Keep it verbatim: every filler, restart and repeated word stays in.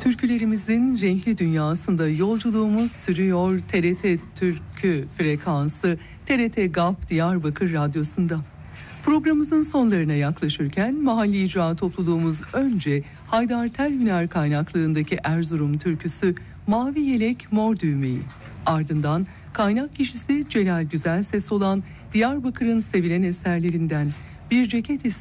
Türkülerimizin renkli dünyasında yolculuğumuz sürüyor. T R T Türkü frekansı T R T GAP Diyarbakır Radyosu'nda. Programımızın sonlarına yaklaşırken mahalli icra topluluğumuz önce Haydar Telhüner kaynaklığındaki Erzurum türküsü Mavi Yelek Mor Düğmeyi, ardından kaynak kişisi Celal Güzelses olan Diyarbakır'ın sevilen eserlerinden Bir Ceket İster